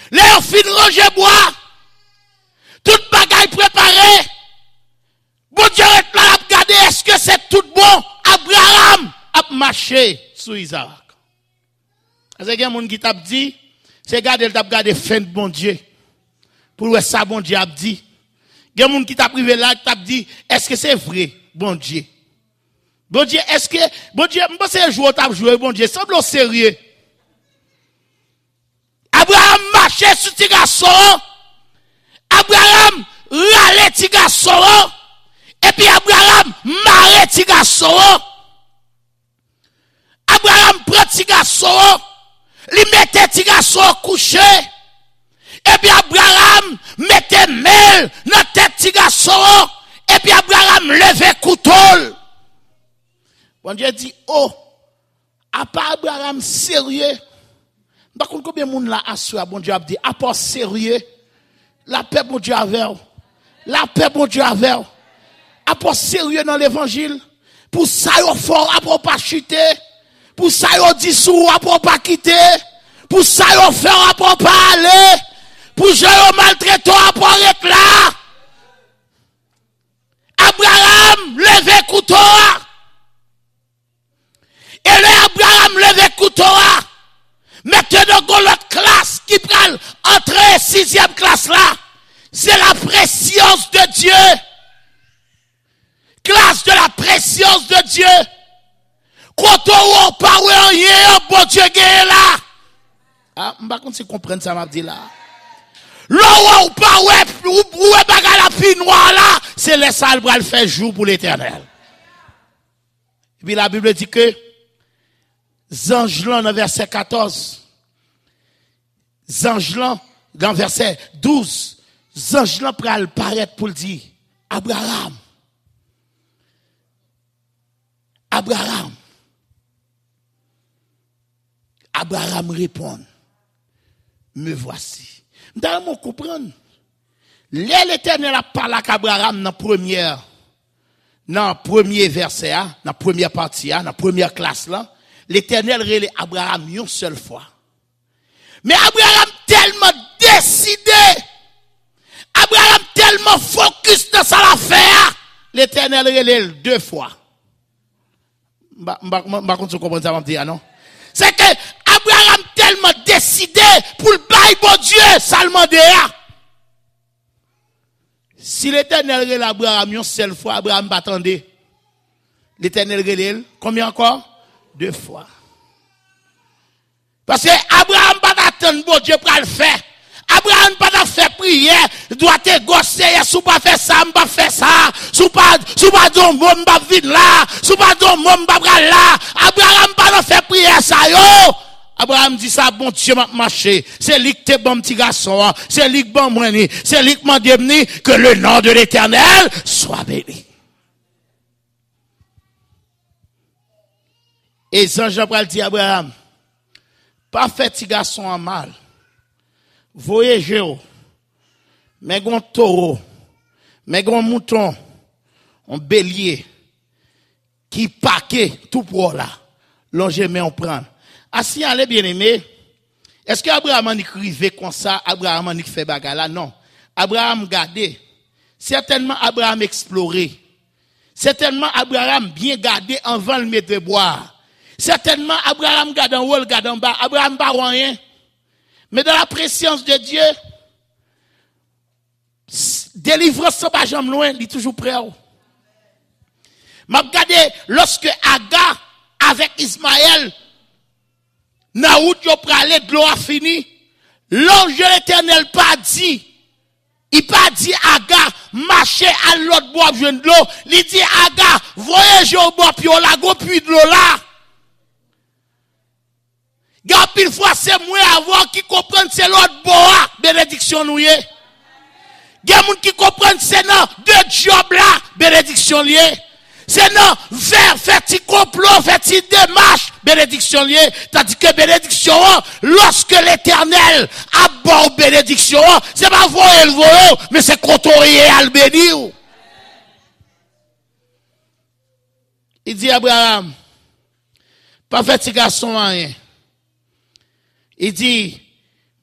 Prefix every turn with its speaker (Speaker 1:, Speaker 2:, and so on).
Speaker 1: Léon fin ranger bois. Tout bagaille préparé. Bon Dieu est là à regarder, est-ce que c'est tout bon? Abraham a marché sur Isaac. Parce qu'il y a des gens qui t'a dit, c'est garder, t'a regardé fin de bon Dieu. Pour voir ça, bon Dieu a dit. Il y a des gens qui t'a privé là, t'a dit, est-ce que c'est vrai, bon Dieu? Bon Dieu, est-ce que, bon Dieu, je pense que jouer, t'a joué, bon Dieu, semble sérieux. Abraham marchait sur petit garçon. Abraham râlait petit garçon. Et puis Abraham marrait petit garçon. Abraham prend petit garçon. Il mettait petit garçon couché. Et puis Abraham mettait mêle dans la tête petit garçon. Et puis Abraham levait couteau. Bon Dieu dit, oh, à part Abraham sérieux. Par contre, combien de monde là assuré, bon Dieu a dit, à part sérieux, la paix, bon Dieu avec. La paix, bon Dieu avec. À part sérieux dans l'évangile. Pour ça, il fort, après pas chuter. Pour ça, il dissous, après pas quitter. Pour ça, il fait, après pas aller. Pour gérer maltraitant, après être là. Abraham, levez couteau. Et là, Abraham, levez couteau. Maintenant, dans l'autre classe qui prend entrer 6e classe là, c'est la préscience de Dieu. Classe de la préscience de Dieu. Quand on parle rien, bon Dieu est là. Ah, je ne sais pas si vous comprenez ça, m'a dit là. Là où on parle, où est la fille noire là, c'est les salles pour faire jour pour l'éternel. Et puis la Bible dit que, Zangelan dans verset 14. Zangelan dans verset 12. Zangelan pral paraître pour le dire. Abraham. Abraham. Abraham répond. Me voici. Nous comprendre. L'Éternel a parlé à Abraham dans premier verset, dans la première partie, dans la première classe là. L'Éternel relève Abraham une seule fois. Mais Abraham tellement décidé, Abraham tellement focus dans sa affaire, l'Éternel relève 2 fois. Par contre, tu comprends ça, dire non? C'est que Abraham tellement décidé pour le bail bon Dieu, ça le demande. Si l'Éternel relève Abraham une seule fois, Abraham va attendre. L'Éternel relève combien encore? 2 fois. Parce que Abraham pas attendre bon Dieu pour le faire. Abraham pas faire prière, doit te gosser, sous pas faire ça, pas faire ça, sous pas don bon pas vide là, sous pas don bon pas là. Abraham pas faire prière ça yo. Abraham dit ça bon Dieu m'a marché. C'est lui qui te bon petit garçon, c'est lui qui bon moi ni, c'est lui qui m'a dit que le nom de l'Éternel soit béni. Et Jean-Jean dit Abraham, pas fait petit garçon en mal. Voyagez, mais gon taureau, mais gon mouton, un bélier, qui paquet tout pour là. L'ongé mais on prend. Assis allez bien aimé. Est-ce que Abraham en écrivait comme ça, Abraham en fait bagarre là? Non. Abraham gardé. Certainement Abraham exploré. Certainement Abraham bien gardé avant le mettre de boire. Certainement, Abraham garde en haut, garde en bas. Abraham pas rien. Mais dans la préscience de Dieu, délivrance sans pas jamais loin, il est toujours prêt. M'a regardé lorsque Agar avec Ismaël, Naout yo pralé de l'eau a fini. L'ange de l'Éternel pas dit. Il pas dit Agar marcher à l'autre bois de l'eau. Il dit Agar voyagez au bois puis on la go puis de l'eau là. Gars pile fois c'est moi avant qui comprennent c'est l'autre bois bénédiction nous yé. Gars moun qui comprennent c'est non deux job là bénédiction lié. C'est non vers faire petit complot, faire petit démarche bénédiction lié. Tandis que bénédiction lorsque l'Éternel a bon bénédiction, c'est pas voyer le voyou, mais c'est contourner à le bénir. Il dit Abraham, pas fait petit garçon rien. Il dit,